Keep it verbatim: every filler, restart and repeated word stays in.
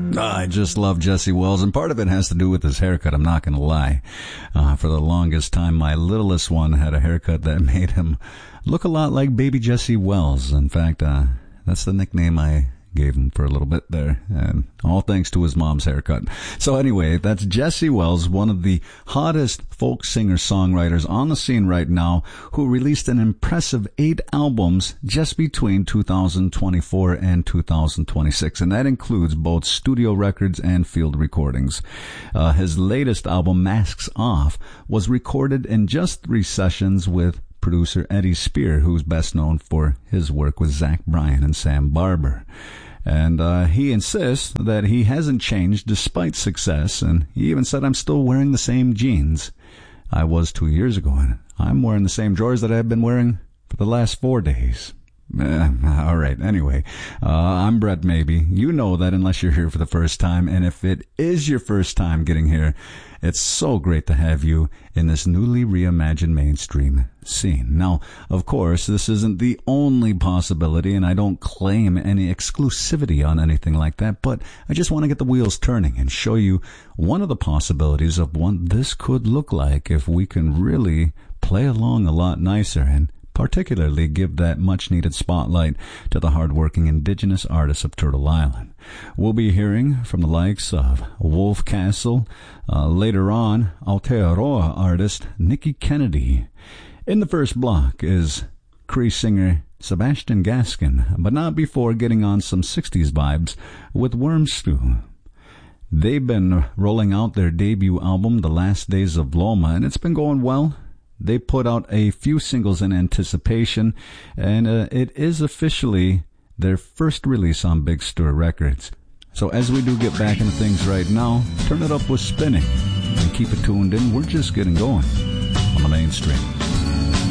I just love Jesse Wells, and part of it has to do with his haircut, I'm not going to lie. Uh, for the longest time, my littlest one had a haircut that made him look a lot like baby Jesse Wells. In fact, uh, that's the nickname I gave him for a little bit there, and all thanks to his mom's haircut. So anyway, that's Jesse Wells, one of the hottest folk singer-songwriters on the scene right now, who released an impressive eight albums just between two thousand twenty-four and two thousand twenty-six, and that includes both studio records and field recordings. Uh, his latest album, Masks Off, was recorded in just three sessions with producer Eddie Spear, who's best known for his work with Zach Bryan and Sam Barber. And uh, he insists that he hasn't changed despite success, and he even said, "I'm still wearing the same jeans I was two years ago, and I'm wearing the same drawers that I've been wearing for the last four days." Eh, all right, anyway, uh, I'm Brett Maybe. You know that unless you're here for the first time, and if it is your first time getting here, it's so great to have you in this newly reimagined mainstream scene. Now, of course, this isn't the only possibility, and I don't claim any exclusivity on anything like that, but I just want to get the wheels turning and show you one of the possibilities of what this could look like if we can really play along a lot nicer and particularly give that much-needed spotlight to the hard-working indigenous artists of Turtle Island. We'll be hearing from the likes of Wolf Castle, uh, later on Aotearoa artist Nikki Kennedy. In the first block is Cree singer Sebastian Gaskin, but not before getting on some sixties vibes with Worm Stew. They've been rolling out their debut album, The Last Days of Loma, and it's been going well. They put out a few singles in anticipation, and uh, it is officially their first release on Big Stir Records. So as we do get back into things right now, turn it up with spinning and keep it tuned in. We're just getting going on the mainstream.